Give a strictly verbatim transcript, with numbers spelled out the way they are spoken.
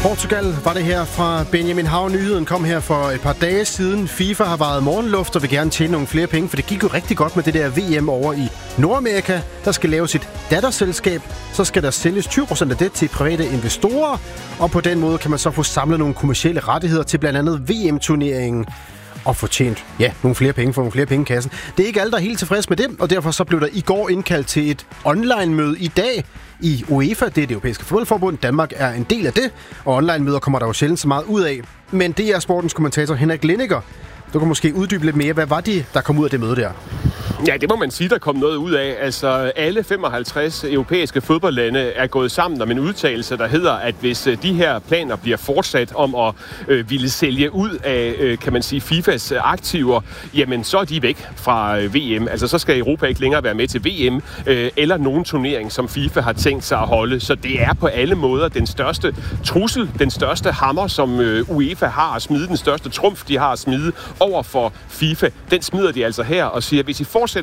Portugal var det her fra Benjamin Hav. Nyheden kom her for et par dage siden. FIFA har vejet morgenluft og vil gerne tjene nogle flere penge, for det gik jo rigtig godt med det der V M over i Nordamerika. Der skal laves et datterselskab, så skal der sælges tyve procent af det til private investorer, og på den måde kan man så få samlet nogle kommercielle rettigheder til blandt andet V M-turneringen og få tjent, ja, nogle flere penge, få nogle flere penge i kassen. Det er ikke alle, der er helt tilfreds med det, og derfor så blev der i går indkaldt til et online-møde i dag i UEFA. Det er det europæiske fodboldforbund. Danmark er en del af det, og online-møder kommer der jo sjældent så meget ud af. Men det er sportens kommentator Henrik Lindiger. Du kan måske uddybe lidt mere. Hvad var det, der kom ud af det møde der? Ja, det må man sige, der kom noget ud af. Altså, alle femoghalvtreds europæiske fodboldlande er gået sammen om en udtalelse, der hedder, at hvis de her planer bliver fortsat om at øh, ville sælge ud af, øh, kan man sige, FIFAs aktiver, jamen så er de væk fra øh, V M. Altså, så skal Europa ikke længere være med til V M øh, eller nogen turnering, som FIFA har tænkt sig at holde. Så det er på alle måder den største trussel, den største hammer, som øh, UEFA har at smide, den største trumf, de har at smide over for FIFA. Den smider de altså her og siger, at hvis I fortsat